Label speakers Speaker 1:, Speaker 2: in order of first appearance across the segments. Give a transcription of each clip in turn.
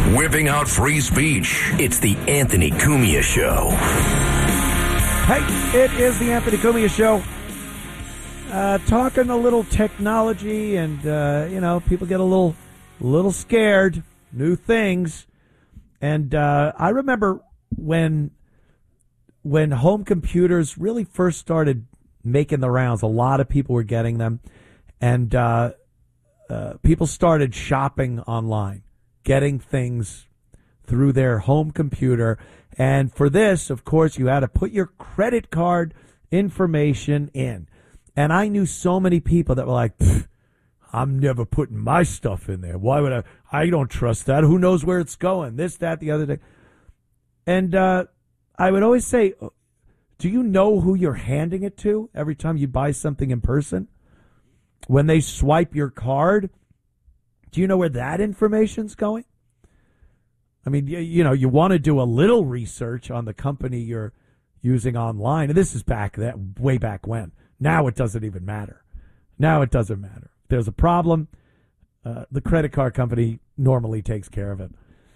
Speaker 1: Whipping out free speech. It's the Anthony Cumia Show.
Speaker 2: Hey, it is the Anthony Cumia Show. Talking a little technology, and people get a little scared. New things, and I remember when home computers really first started making the rounds. A lot of people were getting them, and people started shopping online, getting things through their home computer. And for this, of course, you had to put your credit card information in. And I knew so many people that were like, I'm never putting my stuff in there. Why would I? I don't trust that. Who knows where it's going? This, that, the other thing. And I would always say, do you know who you're handing it to every time you buy something in person? When they swipe your card, do you know where that information's going? I mean, you want to do a little research on the company you're using online. And this is way back when. Now it doesn't even matter. Now it doesn't matter. If there's a problem, the credit card company normally takes care of it.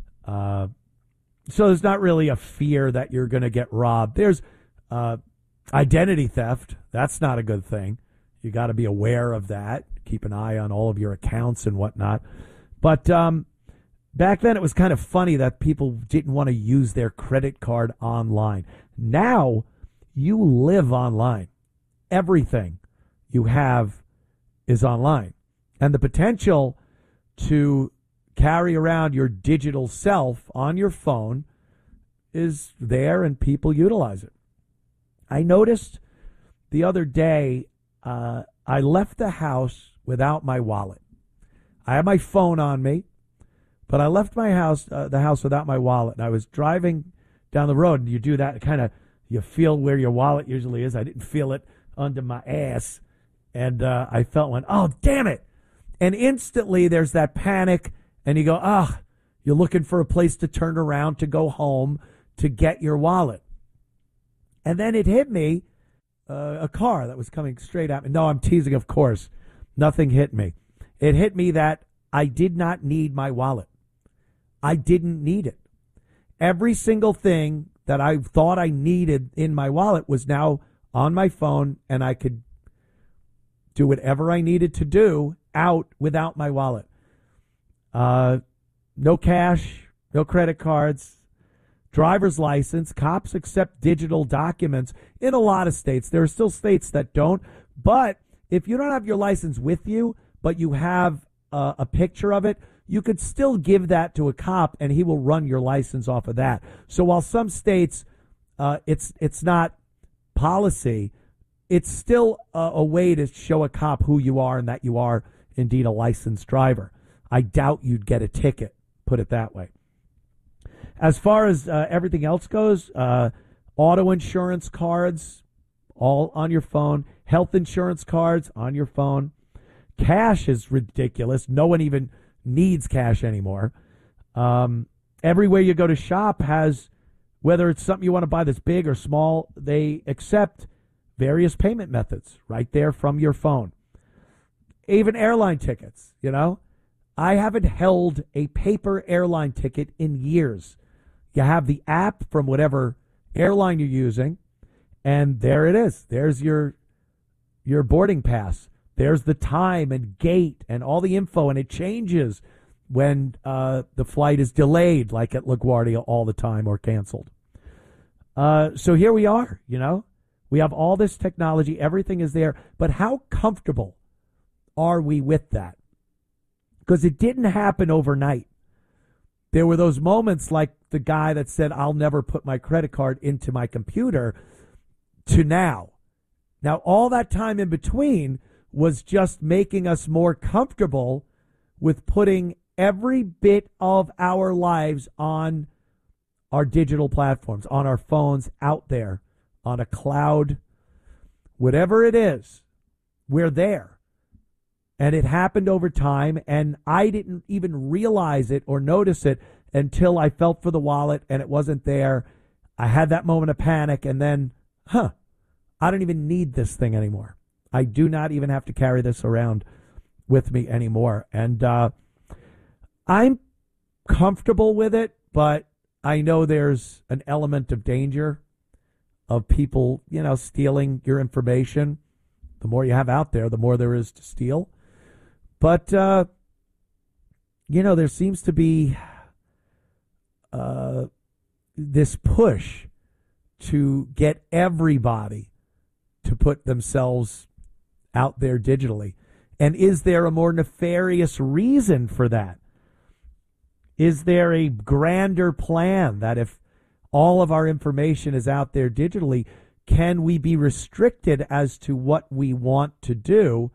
Speaker 2: So there's not really a fear that you're going to get robbed. There's identity theft. That's not a good thing. You got to be aware of that. Keep an eye on all of your accounts and whatnot. But back then it was kind of funny that people didn't want to use their credit card online. Now you live online. Everything you have is online. And the potential to carry around your digital self on your phone is there, and people utilize it. I noticed the other day, I left the house without my wallet. I had my phone on me, but I left the house without my wallet. And I was driving down the road, and you do that, you feel where your wallet usually is. I didn't feel it under my ass, and I went, oh, damn it. And instantly there's that panic, and you go, you're looking for a place to turn around to go home to get your wallet. And then it hit me, a car that was coming straight at me. No, I'm teasing, of course. Nothing hit me. It hit me that I did not need my wallet. I didn't need it. Every single thing that I thought I needed in my wallet was now on my phone, and I could do whatever I needed to do out without my wallet. No cash, no credit cards, driver's license. Cops accept digital documents in a lot of states. There are still states that don't. But if you don't have your license with you, but you have a picture of it, you could still give that to a cop, and he will run your license off of that. So while some states, it's not policy, it's still a way to show a cop who you are and that you are indeed a licensed driver. I doubt you'd get a ticket, put it that way. As far as everything else goes, auto insurance cards, all on your phone. Health insurance cards on your phone. Cash is ridiculous. No one even needs cash anymore. Everywhere you go to shop has, whether it's something you want to buy that's big or small, they accept various payment methods right there from your phone. Even airline tickets, I haven't held a paper airline ticket in years. You have the app from whatever airline you're using, and there it is. There's your boarding pass. There's the time and gate and all the info, and it changes when the flight is delayed, like at LaGuardia all the time, or canceled. So here we are, We have all this technology. Everything is there. But how comfortable are we with that? Because it didn't happen overnight. There were those moments like the guy that said, I'll never put my credit card into my computer, to now. Now, all that time in between was just making us more comfortable with putting every bit of our lives on our digital platforms, on our phones, out there, on a cloud, whatever it is, we're there. And it happened over time, and I didn't even realize it or notice it until I felt for the wallet and it wasn't there. I had that moment of panic, and then, I don't even need this thing anymore. I do not even have to carry this around with me anymore. And I'm comfortable with it, but I know there's an element of danger of people, stealing your information. The more you have out there, the more there is to steal. But, there seems to be this push to get everybody to put themselves out there digitally. And is there a more nefarious reason for that? Is there a grander plan that if all of our information is out there digitally, can we be restricted as to what we want to do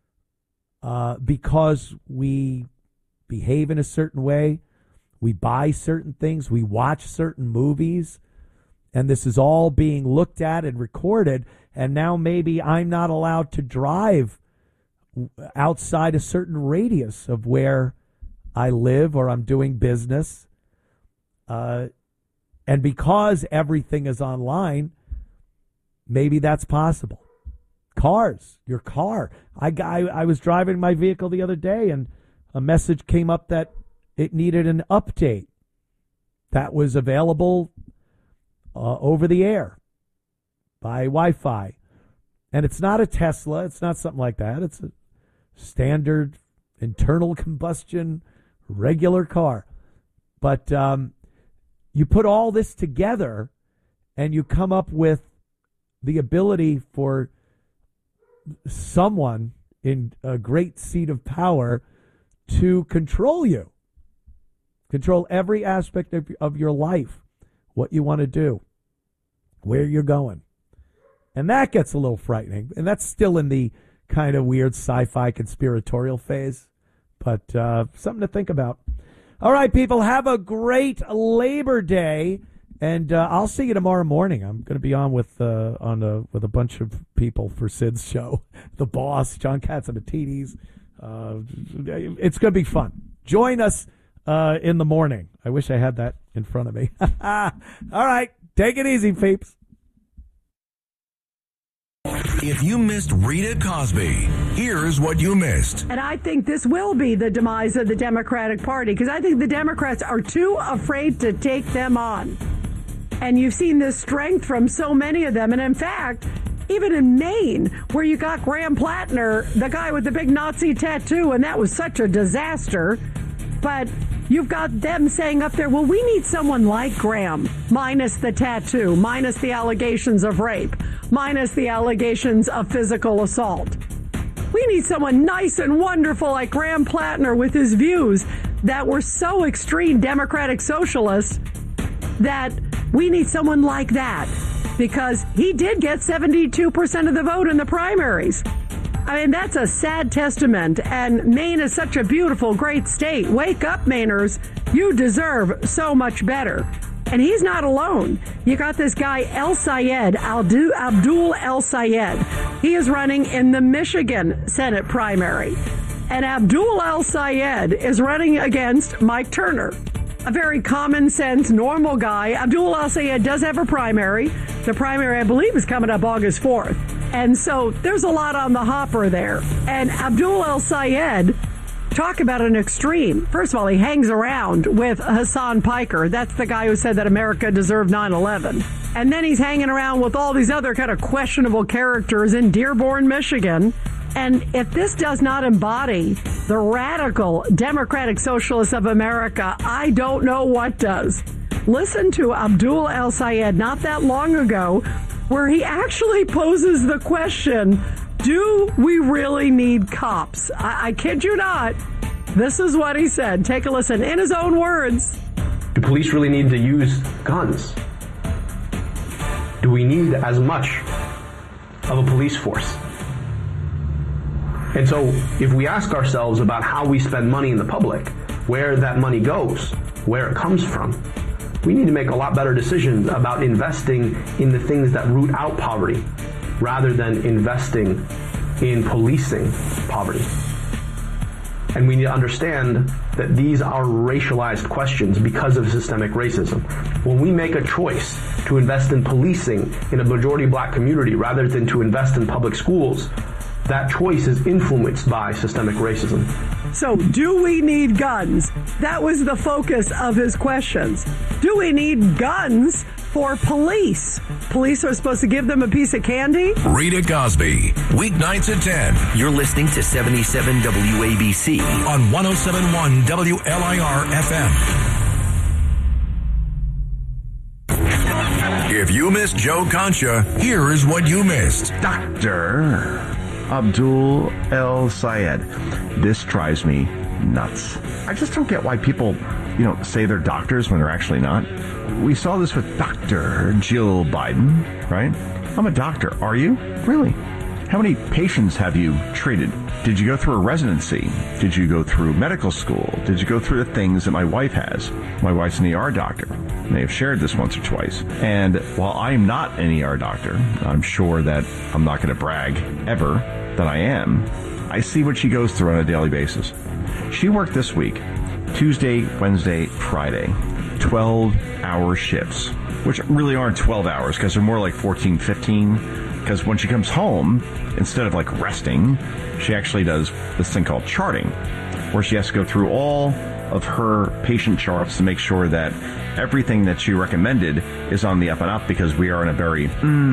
Speaker 2: because we behave in a certain way, we buy certain things, we watch certain movies, and this is all being looked at and recorded, and now maybe I'm not allowed to drive outside a certain radius of where I live or I'm doing business. And because everything is online, maybe that's possible. Cars, your car. I was driving my vehicle the other day and a message came up that it needed an update that was available over the air by Wi-Fi. And it's not a Tesla. It's not something like that. It's a standard internal combustion regular car. But you put all this together and you come up with the ability for someone in a great seat of power to control you, control every aspect of your life, what you want to do, where you're going. And that gets a little frightening. And that's still in the kind of weird sci-fi conspiratorial phase, but something to think about. All right, people, have a great Labor Day, and I'll see you tomorrow morning. I'm going to be on with a bunch of people for Sid's show, The Boss, John Catsimatidis. It's going to be fun. Join us in the morning. I wish I had that in front of me. All right, take it easy, peeps.
Speaker 1: If you missed Rita Cosby, here's what you missed.
Speaker 3: And I think this will be the demise of the Democratic Party, because I think the Democrats are too afraid to take them on. And you've seen this strength from so many of them. And in fact, even in Maine, where you got Graham Plattner, the guy with the big Nazi tattoo, and that was such a disaster. But you've got them saying up there, well, we need someone like Graham, minus the tattoo, minus the allegations of rape, minus the allegations of physical assault. We need someone nice and wonderful like Graham Plattner with his views that were so extreme Democratic socialist that we need someone like that, because he did get 72% of the vote in the primaries. I mean, that's a sad testament, and Maine is such a beautiful, great state. Wake up, Mainers. You deserve so much better. And he's not alone. You got this guy, Abdul El Sayed. He is running in the Michigan Senate primary. And Abdul El Sayed is running against Mike Turner, a very common sense, normal guy. Abdul El Sayed does have a primary. The primary, I believe, is coming up August 4th. And so there's a lot on the hopper there. And Abdul El Sayed, talk about an extreme. First of all, he hangs around with Hassan Piker. That's the guy who said that America deserved 9/11. And then he's hanging around with all these other kind of questionable characters in Dearborn, Michigan. And if this does not embody the radical Democratic Socialists of America, I don't know what does. Listen to Abdul El Sayed not that long ago, where he actually poses the question, do we really need cops? I kid you not. This is what he said. Take a listen in his own words.
Speaker 4: Do police really need to use guns? Do we need as much of a police force? And so if we ask ourselves about how we spend money in the public, where that money goes, where it comes from, we need to make a lot better decisions about investing in the things that root out poverty rather than investing in policing poverty. And we need to understand that these are racialized questions because of systemic racism. When we make a choice to invest in policing in a majority black community rather than to invest in public schools, that choice is influenced by systemic racism.
Speaker 3: So, do we need guns? That was the focus of his questions. Do we need guns for police? Police are supposed to give them a piece of candy?
Speaker 1: Rita Cosby, weeknights at 10
Speaker 5: You're listening to 77 WABC.
Speaker 1: on 107.1 WLIR FM. If you missed Joe Concha, here is what you missed.
Speaker 6: Dr. Abdul El Sayed. This drives me nuts. I just don't get why people, say they're doctors when they're actually not. We saw this with Dr. Jill Biden, right? I'm a doctor. Are you? Really? How many patients have you treated? Did you go through a residency? Did you go through medical school? Did you go through the things that my wife has? My wife's an ER doctor. May have shared this once or twice. And while I'm not an ER doctor, I'm sure that I'm not going to brag ever that I am. I see what she goes through on a daily basis. She worked this week, Tuesday, Wednesday, Friday, 12-hour shifts, which really aren't 12 hours because they're more like 14, 15. Because when she comes home, instead of like resting, she actually does this thing called charting, where she has to go through all of her patient charts to make sure that everything that she recommended is on the up and up, because we are in a very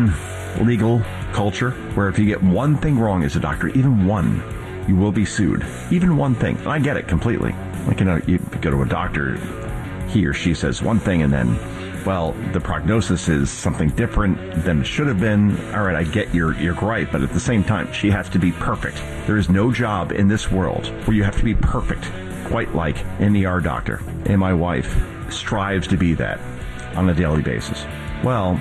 Speaker 6: legal culture where if you get one thing wrong as a doctor, even one, you will be sued. Even one thing. And I get it completely. Like, you go to a doctor, he or she says one thing and then, well, the prognosis is something different than it should have been. All right, I get your gripe, but at the same time, she has to be perfect. There is no job in this world where you have to be perfect, quite like an ER doctor. And my wife strives to be that on a daily basis. Well,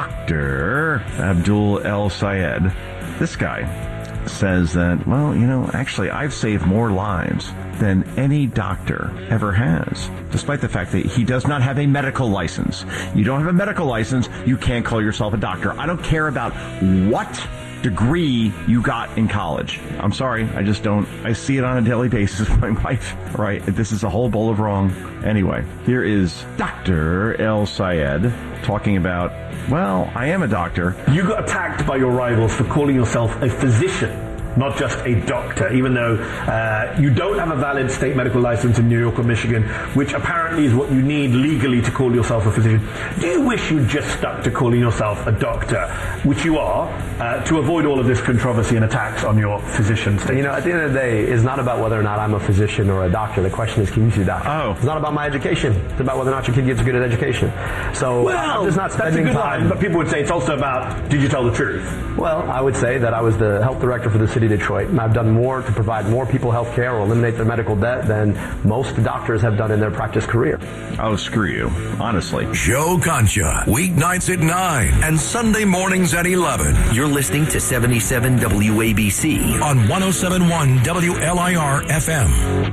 Speaker 6: Dr. Abdul El Sayed, this guy says that, well, actually I've saved more lives than any doctor ever has, despite the fact that he does not have a medical license. You don't have a medical license, you can't call yourself a doctor. I don't care about what degree you got in college. I'm sorry, I just don't. I see it on a daily basis with my wife, right? This is a whole bowl of wrong. Anyway, here is Dr. El Sayed talking about, well, I am a doctor.
Speaker 7: You got attacked by your rivals for calling yourself a physician, not just a doctor, even though you don't have a valid state medical license in New York or Michigan, which apparently is what you need legally to call yourself a physician. Do you wish you'd just stuck to calling yourself a doctor, which you are, to avoid all of this controversy and attacks on your physician status?
Speaker 4: At the end of the day, it's not about whether or not I'm a physician or a doctor. The question is, can you see that?
Speaker 6: Oh.
Speaker 4: It's not about my education. It's about whether or not your kid gets a good education. So
Speaker 7: Well,
Speaker 4: I'm just not spending
Speaker 7: that's a good
Speaker 4: time.
Speaker 7: line, but people would say it's also about, did you tell the truth?
Speaker 4: Well, I would say that I was the health director for the city of Detroit, and I've done more to provide more people health care or eliminate their medical debt than most doctors have done in their practice career.
Speaker 6: Oh, screw you. Honestly.
Speaker 1: Joe Concha, weeknights at 9 and Sunday mornings at 11
Speaker 5: You're listening to 77 WABC.
Speaker 1: on 107.1 WLIR FM.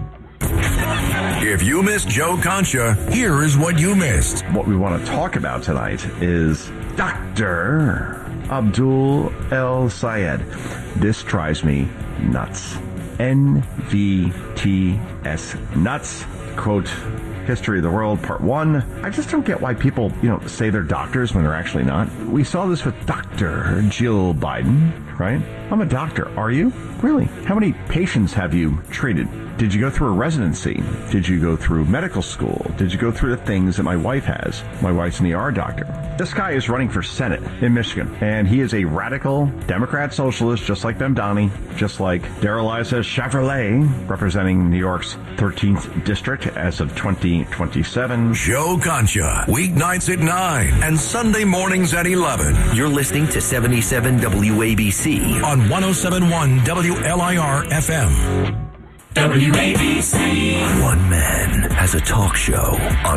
Speaker 1: If you missed Joe Concha, here is what you missed.
Speaker 6: What we want to talk about tonight is Dr. Abdul El Sayed. This drives me nuts. NVTS. Nuts. Quote, History of the World, Part 1. I just don't get why people, say they're doctors when they're actually not. We saw this with Dr. Jill Biden, right? I'm a doctor. Are you? Really? How many patients have you treated? Did you go through a residency? Did you go through medical school? Did you go through the things that my wife has? My wife's an ER doctor. This guy is running for Senate in Michigan, and he is a radical Democrat socialist, just like Bemdani, just like Darrell-Issa Chevrolet, representing New York's 13th district as of 2027.
Speaker 1: Joe Concha, weeknights at 9 and Sunday mornings at 11
Speaker 5: You're listening to 77 WABC.
Speaker 1: on 107.1 WLIR FM.
Speaker 5: WABC. One man has a talk show on